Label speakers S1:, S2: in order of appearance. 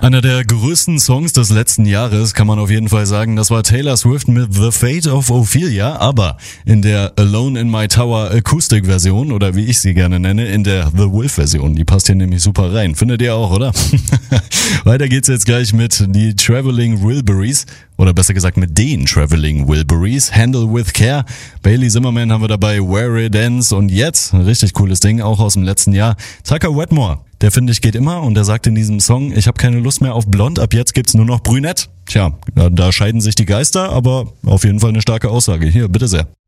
S1: Einer der größten Songs des letzten Jahres, kann man auf jeden Fall sagen. Das war Taylor Swift mit The Fate of Ophelia, aber in der Alone in My Tower Akustik-Version, oder wie ich sie gerne nenne, in der The Wolf-Version. Die passt hier nämlich super rein. Findet ihr auch, oder? Weiter geht's jetzt gleich mit die Traveling Wilburys, oder besser gesagt mit den Traveling Wilburys. Handle with Care. Bailey Zimmerman haben wir dabei, Where It Ends. Und jetzt, ein richtig cooles Ding, auch aus dem letzten Jahr, Tucker Wetmore. Der, finde ich, geht immer und der sagt in diesem Song, ich habe keine Lust mehr auf blond, ab jetzt gibt's nur noch brünett. Tja, da scheiden sich die Geister, aber auf jeden Fall eine starke Aussage. Hier, bitte sehr.